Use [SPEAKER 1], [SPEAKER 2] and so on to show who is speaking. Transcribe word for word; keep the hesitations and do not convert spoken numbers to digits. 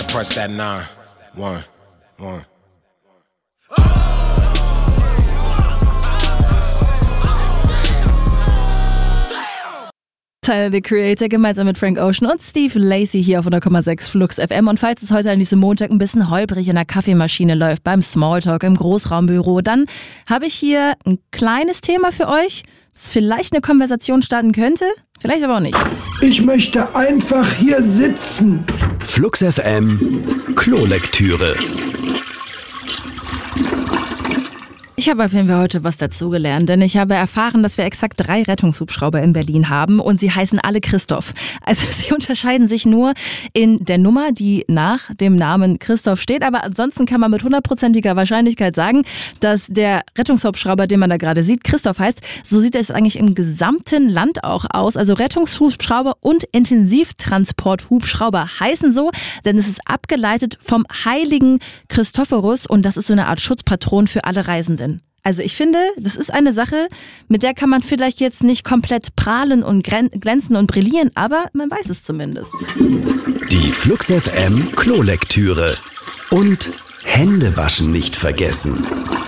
[SPEAKER 1] press that nine. One, one.
[SPEAKER 2] Tyler, the Creator, gemeinsam mit Frank Ocean und Steve Lacy hier auf hundert Komma sechs Flux F M. Und falls es heute an diesem Montag ein bisschen holprig in der Kaffeemaschine läuft, beim Smalltalk, im Großraumbüro, dann habe ich hier ein kleines Thema für euch, das vielleicht eine Konversation starten könnte, vielleicht aber auch nicht.
[SPEAKER 3] Ich möchte einfach hier sitzen.
[SPEAKER 4] Flux F M Klolektüre.
[SPEAKER 2] Ich habe auf jeden Fall heute was dazugelernt, denn ich habe erfahren, dass wir exakt drei Rettungshubschrauber in Berlin haben und sie heißen alle Christoph. Also sie unterscheiden sich nur in der Nummer, die nach dem Namen Christoph steht, aber ansonsten kann man mit hundertprozentiger Wahrscheinlichkeit sagen, dass der Rettungshubschrauber, den man da gerade sieht, Christoph heißt. So sieht es eigentlich im gesamten Land auch aus. Also Rettungshubschrauber und Intensivtransporthubschrauber heißen so, denn es ist abgeleitet vom heiligen Christophorus und das ist so eine Art Schutzpatron für alle Reisenden. Also ich finde, das ist eine Sache, mit der kann man vielleicht jetzt nicht komplett prahlen und glänzen und brillieren, aber man weiß es zumindest.
[SPEAKER 4] Die Flux F M Klolektüre. Und Hände waschen nicht vergessen.